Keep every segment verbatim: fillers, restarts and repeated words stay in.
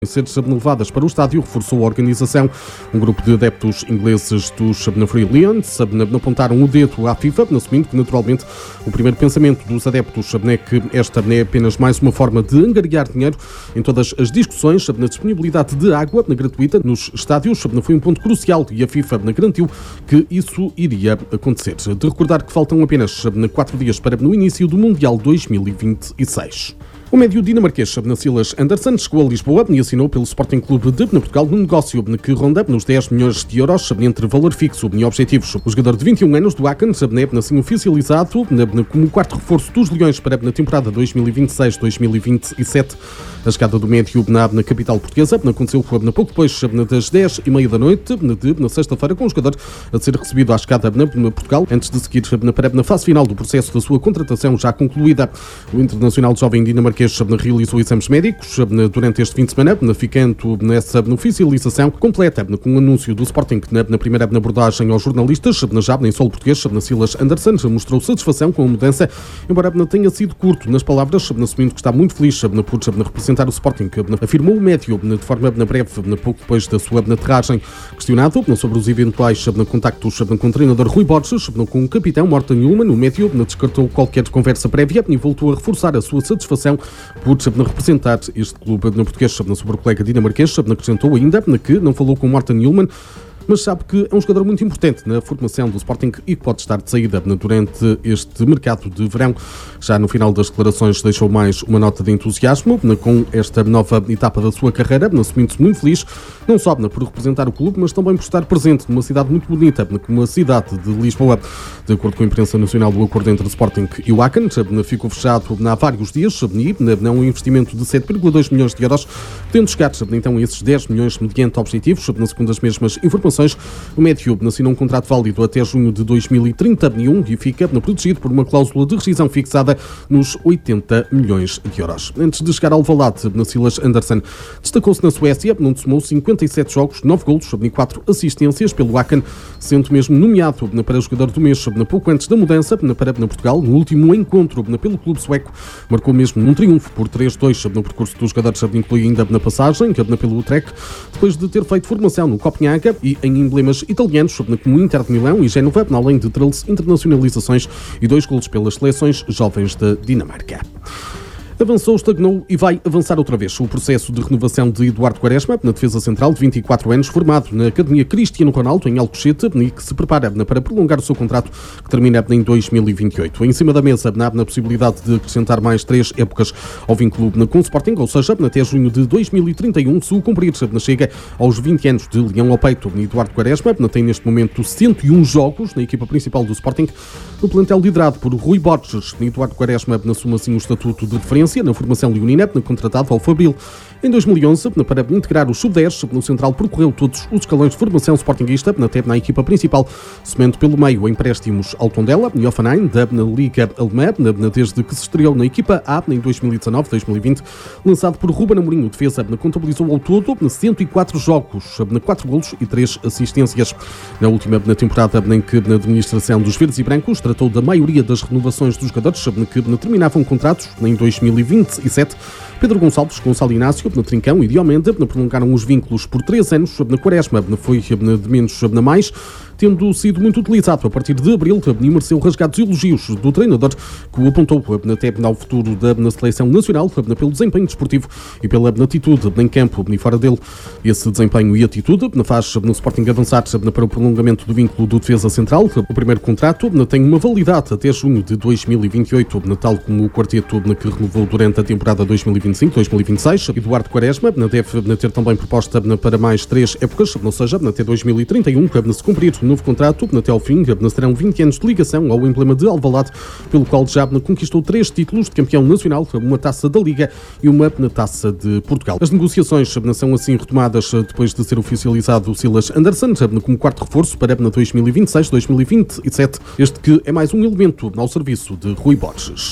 ser levadas para o estádio, reforçou a organização. Um grupo de adeptos ingleses dos Free Lions apontaram o dedo à FIFA, assumindo que naturalmente o primeiro pensamento dos adeptos é que esta é apenas mais uma forma de angariar dinheiro em todas as discussões na disponibilidade de água gratuita nos estádios. Foi um ponto crucial e a FIFA garantiu que isso iria acontecer. De recordar que faltam apenas quatro dias para o início do Mundial dois mil e vinte e seis. O médio dinamarquês Silas Andersen chegou a Lisboa e assinou pelo Sporting Clube de Portugal num negócio que ronda nos dez milhões de euros entre valor fixo e objetivos. O jogador de vinte e um anos do Aachen é assim oficializado como o quarto reforço dos Leões para a temporada dois mil e vinte e seis dois mil e vinte e sete. A chegada do médio na capital portuguesa aconteceu pouco depois das dez e meia da noite de sexta-feira, com o jogador a ser recebido à chegada na Portugal antes de seguir para na fase final do processo da sua contratação já concluída. O internacional jovem dinamarquês realizou exames médicos durante este fim de semana, ficando nessa oficialização completa com o anúncio do Sporting na primeira abordagem aos jornalistas. Já em solo português, Silas Andersen mostrou satisfação com a mudança, embora tenha sido curto nas palavras, assumindo que está muito feliz por representar o Sporting, afirmou o médio de forma breve, pouco depois da sua aterragem. Questionado sobre os eventuais contactos com o treinador Rui Borges, com o capitão Morten Hjulmand, o médio descartou qualquer conversa prévia e voltou a reforçar a sua satisfação por representar este clube português. Sobre o colega dinamarquês, acrescentou ainda que não falou com Morten Hjulmand, mas sabe que é um jogador muito importante na formação do Sporting e que pode estar de saída durante este mercado de verão. Já no final das declarações deixou mais uma nota de entusiasmo com esta nova etapa da sua carreira, assumindo-se muito feliz, não só por representar o clube, mas também por estar presente numa cidade muito bonita, como a cidade de Lisboa. De acordo com a imprensa nacional, o acordo entre o Sporting e o Aachen ficou fechado há vários dias e um investimento de sete vírgula dois milhões de euros, tendo chegar então a esses dez milhões mediante objetivos. Segundo as mesmas informações, o médio assinou um contrato válido até junho de dois mil e trinta e um e fica protegido por uma cláusula de rescisão fixada nos oitenta milhões de euros. Antes de chegar ao Valade, Silas Andersen destacou-se na Suécia, onde somou cinquenta e sete jogos, nove golos e quatro assistências pelo Aachen, sendo mesmo nomeado para jogador do mês pouco antes da mudança para Portugal. No último encontro pelo clube sueco, marcou mesmo um triunfo por três a dois no percurso dos jogadores, inclui ainda na passagem pelo Utrecht, depois de ter feito formação no Copenhaga e em emblemas italianos como Inter de Milão e Génova, além de treze internacionalizações e dois golos pelas seleções jovens da Dinamarca. Avançou, estagnou e vai avançar outra vez o processo de renovação de Eduardo Quaresma, na defesa central de vinte e quatro anos, formado na Academia Cristiano Ronaldo, em Alcochete, e que se prepara para prolongar o seu contrato, que termina em dois mil e vinte e oito. Em cima da mesa, há a possibilidade de acrescentar mais três épocas ao vínculo com o Sporting, ou seja, até junho de dois mil e trinta e um, se o cumprir, chega aos vinte anos de leão ao peito. Eduardo Quaresma tem neste momento cento e um jogos na equipa principal do Sporting, no plantel liderado por Rui Borges. Eduardo Quaresma assume assim o estatuto de referência na formação leonina, contratado ao Fabril em dois mil e onze, para integrar os sub dez. No central percorreu todos os escalões de formação sportinguista, até na equipa principal, semendo pelo meio empréstimos ao Tondela e Hoffenheim, da Liga Alemã, desde que se estreou na equipa A em dois mil e dezanove dois mil e vinte. Lançado por Ruben Amorim, o defesa contabilizou ao todo cento e quatro jogos, quatro golos e três assistências. Na última temporada em que a administração dos verdes e brancos tratou da maioria das renovações dos jogadores que terminavam contratos em dois mil e vinte e sete, Pedro Gonçalves, Gonçalo Inácio, na Trincão e Diomende prolongaram os vínculos por três anos. Na Quaresma foi de menos na mais, tendo sido muito utilizado a partir de abril, e mereceu rasgados elogios do treinador, que o apontou até ao futuro da seleção nacional pelo desempenho desportivo e pela atitude em campo e fora dele. Esse desempenho e atitude faz no Sporting avançar para o prolongamento do vínculo do defesa central. O primeiro contrato tem uma validade até junho de dois mil e vinte e oito, tal como o quarteto que renovou durante a temporada dois mil e vinte e cinco dois mil e vinte e seis. Eduardo Quaresma deve ter também proposta para mais três épocas, ou seja, até dois mil e trinta e um, se cumprir o novo contrato, até ao fim, serão vinte anos de ligação ao emblema de Alvalade, pelo qual já conquistou três títulos de campeão nacional, uma taça da Liga e uma taça de Portugal. As negociações são assim retomadas depois de ser oficializado o Silas Andersen como quarto reforço para dois mil e vinte e seis dois mil e vinte e sete, este que é mais um elemento ao serviço de Rui Borges.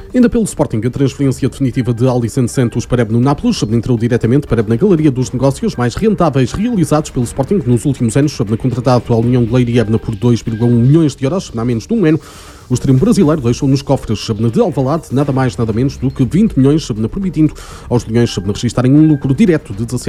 Ainda pelo Sporting, a transferência definitiva de Alisson Santos para no Nápoles entrou diretamente para na galeria dos negócios mais rentáveis realizados pelo Sporting nos últimos anos, contratado à União de Leiria por dois vírgula um milhões de euros, há menos de um ano. O extremo brasileiro deixou nos cofres de Alvalade nada mais nada menos do que vinte milhões, permitindo aos Leões registarem um lucro direto de dezassete